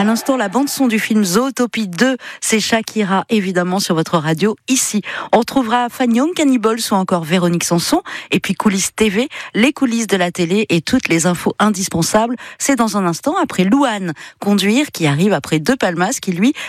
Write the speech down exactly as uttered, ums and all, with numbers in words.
À l'instant, la bande-son du film Zootopie deux, c'est Shakira, évidemment, sur votre radio, ici. On retrouvera Fan Young Cannibals ou encore Véronique Sanson. Et puis Coulisses T V, les coulisses de la télé et toutes les infos indispensables. C'est dans un instant, après Louane, Conduire, qui arrive après De Palmas, qui lui